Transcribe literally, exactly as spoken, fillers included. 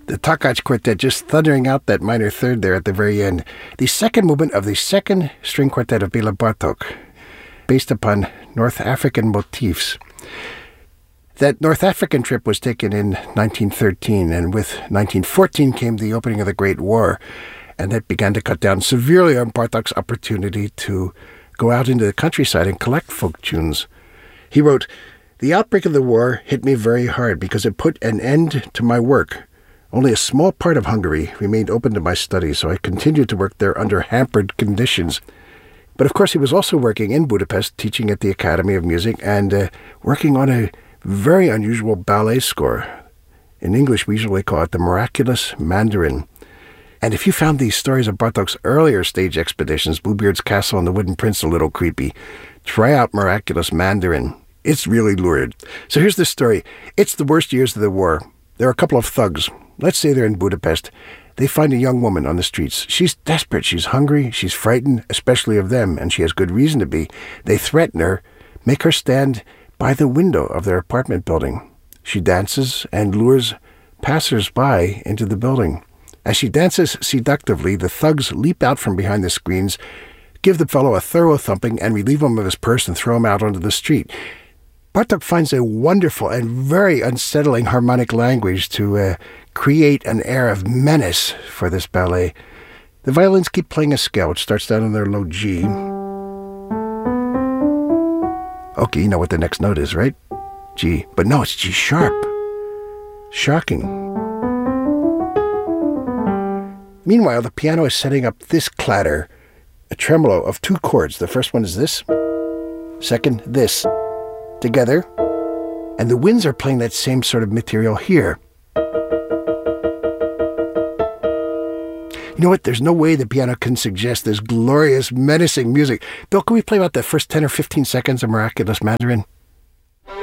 The Takacs Quartet just thundering out that minor third there at the very end. The second movement of the second string quartet of Bela Bartok, based upon North African motifs. That North African trip was taken in nineteen thirteen, and with nineteen fourteen came the opening of the Great War, and that began to cut down severely on Bartok's opportunity to go out into the countryside and collect folk tunes. He wrote, "The outbreak of the war hit me very hard because it put an end to my work. Only a small part of Hungary remained open to my studies, so I continued to work there under hampered conditions." But of course he was also working in Budapest, teaching at the Academy of Music, and uh, working on a very unusual ballet score. In English, we usually call it the Miraculous Mandarin. And if you found these stories of Bartok's earlier stage expeditions, Bluebeard's Castle and the Wooden Prince, a little creepy, try out Miraculous Mandarin. It's really lurid. So here's the story. It's the worst years of the war. There are a couple of thugs. Let's say they're in Budapest. They find a young woman on the streets. She's desperate. She's hungry. She's frightened, especially of them, and she has good reason to be. They threaten her, make her stand by the window of their apartment building. She dances and lures passers-by into the building. As she dances seductively, the thugs leap out from behind the screens, give the fellow a thorough thumping, and relieve him of his purse and throw him out onto the street. Bartok finds a wonderful and very unsettling harmonic language to uh, create an air of menace for this ballet. The violins keep playing a scale, which starts down in their low G. Okay, you know what the next note is, right? G. But no, it's G sharp. Shocking. Meanwhile, the piano is setting up this clatter, a tremolo of two chords. The first one is this, second, this, together, and the winds are playing that same sort of material here. You know what? There's no way the piano can suggest this glorious, menacing music. Bill, can we play about the first ten or fifteen seconds of Miraculous Mandarin?